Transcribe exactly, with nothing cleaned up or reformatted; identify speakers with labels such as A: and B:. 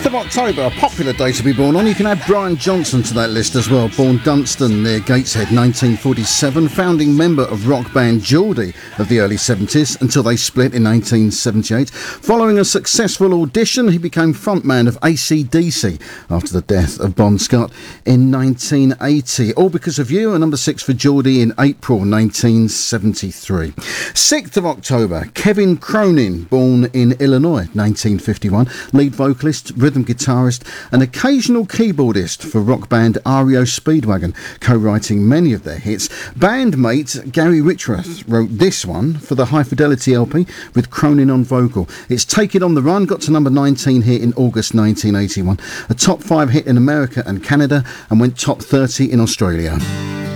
A: sixth of October, a popular day to be born on. You can add Brian Johnson to that list as well. Born Dunstan near Gateshead, nineteen forty-seven. Founding member of rock band Geordie of the early seventies until they split in nineteen seventy-eight. Following a successful audition, he became frontman of A C D C after the death of Bon Scott in nineteen eighty. All Because of You, a number six for Geordie in April nineteen seventy-three. sixth of October, Kevin Cronin, born in Illinois, nineteen fifty-one. Lead vocalist, rhythm guitarist and occasional keyboardist for rock band R E O Speedwagon, co-writing many of their hits. Bandmate Gary Richrath wrote this one for the High Fidelity L P with Cronin on vocal. It's Take It On The Run, got to number nineteen here in August nineteen eighty-one. A top five hit in America and Canada and went top thirty in Australia.